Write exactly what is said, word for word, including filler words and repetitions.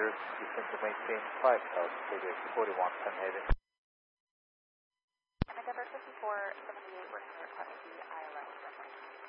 Roger, descend to maintain five thousand feet, forty-one ten heading. November fifty-four seventy-eight, working request the I L S reference.